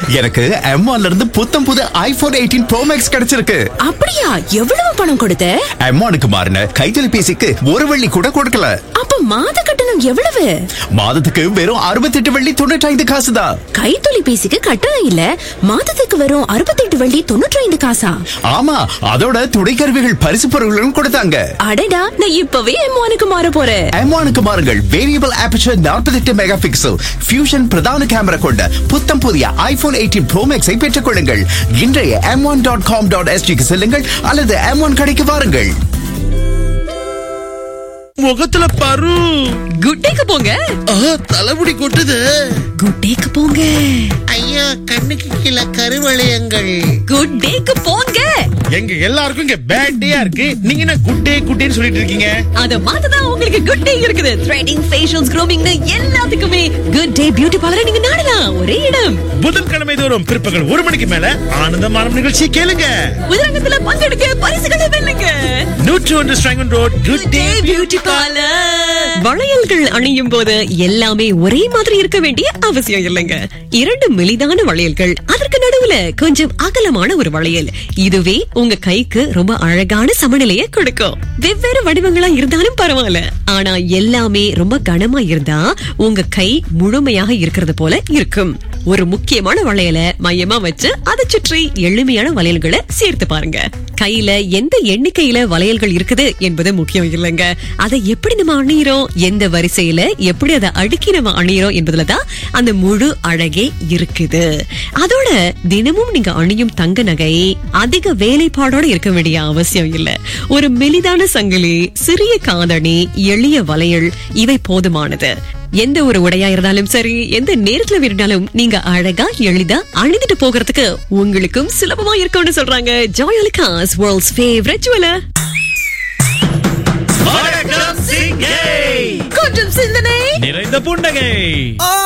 எனக்கு M1ல இருந்து புத்தம் புது iPhone 18 Pro Max கிடைச்சிருக்கு. அப்படியா? எவ்வளவு பணம் கொடுத்த? M1க்கு மாறின கைத்தொலைபேசிக்கு ஒரு வெள்ளி கூட கொடுக்கல. அப்ப மாத கட்டணம் எவ்வளவு? மாதத்துக்கு வெறும் 68 வெள்ளி 95 காசு தான். கைத்தொலைபேசிக்கு கட்டணம் இல்ல, மாதத்துக்கு வெறும் 68 வெள்ளி 95 காசா? ஆமா, அதோட துணைக்கருவிகள் பரிசு பொருட்களும் கொடுத்தாங்க. அடடா, நான் இப்பவே M1க்கு மாற போறேன். M1க்கு மாறுங்கள். Variable aperture 48 mega pixel fusion பிரதான கேமரா கொண்ட புத்தம் புதிய iPhone 18 Pro Max ஐ பெற்றுக் கொள்ளுங்கள். இன்றைய m1.com.sg செல்லுங்கள் அல்லது M1 கடைக்கு வாருங்கள். முகத்துல பரு. குட் டேக்கு போங்க. தலைமுடி கொட்டுது. குட் டேக்கு போங்க. ஐயா, கண்ணுக்கு கீழே கருவளையங்கள். குட் டேக்கு போங்க. எங்க எல்லாருக்கும் இங்க பேட் டேயா இருக்கு. நீங்க என்ன குட் டே குட் டேன்னு சொல்லிட்டு இருக்கீங்க? அத மாத்ததான் உங்களுக்கு குட் டே இருக்குது. த்ரெடிங், ஃபேஷியல்ஸ், க்ரூமிங்னு எல்லாத்துக்குமே குட் டே பியூட்டி பார்லரை நீங்க நாடலாம். ஒரே இடம். புதன்கிழமை தோறும் பிற்பகல் 1 மணிக்கு மேல ஆனந்தமான நிகழ்ச்சி கேளுங்க. உதிரங்கத்துல பங்கெடுக்க பரிசுகளை வெல்லுங்க. 101 ஸ்ட்ராங்கன் road good day beauty parlour. வளையல்கள் அணியும் போது எல்லாமே ஒரே மாதிரி இருக்க வேண்டிய அவசியம் இல்லைங்க. 2 மெலிதான வளையல்கள், அதற்கு நடுவுல கொஞ்சம் அகலமான ஒரு வளையல், இதுவே உங்க கைக்கு ரொம்ப அழகான சமநிலையை கொடுக்கும். வெவ்வேறு வடிவங்களா இருந்தாலும் பரவாயில்ல, ஆனா எல்லாமே ரொம்ப கனமா இருந்தா உங்க கை முழுமையாக இருக்கிறது போல இருக்கும். ஒரு முக்கியமான வளையலை மையமா வச்சு அதை சுற்றி எளிமையான வளையல்களை சேர்த்து பாருங்க. கையில எந்த எண்ணிக்கையில வளையல்கள் இருக்குது என்பது முக்கியம் இல்லைங்க. அதை எப்படி நம்ம அணியிறோம், எந்த வரிசையில எப்படி அதை அடுக்கி நம்ம அணியிறோம் என்பதுலதான் அந்த முழு அழகே இருக்குது. அதோட தினமும் நீங்க அணியும் தங்க நகை அதிக வேலைப்பாடோட இருக்க வேண்டிய அவசியம் இல்ல. ஒரு மெலிதான சங்கிலி, சிறிய காதணி, எளிய வளையல், இவை போதுமானது. எந்த ஒரு உடையா இருந்தாலும் சரி, எந்த நேரத்துல வேணும்னாலும் நீங்க அழகா எளிதா அணிந்துட்டு போகிறதுக்கு உங்களுக்கும் சுலபமா இருக்கும்னு சொல்றாங்க ஜாயாலுகாஸ், வேர்ல்ட்ஸ் ஃபேவரட் ஜுவலர். வணக்கம் சிங்கை. கொஞ்சம் சிந்தனை நிறைந்த புன்னகை.